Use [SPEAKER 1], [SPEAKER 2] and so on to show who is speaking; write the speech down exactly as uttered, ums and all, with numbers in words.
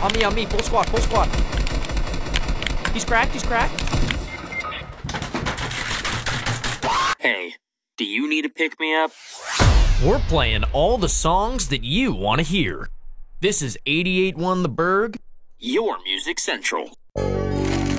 [SPEAKER 1] On me, on me. Full squad, full squad. He's cracked, he's cracked.
[SPEAKER 2] Hey, do you need a pick-me-up?
[SPEAKER 1] We're playing all the songs that you want to hear. This is eighty-eight point one The Berg.
[SPEAKER 2] Your Music Central.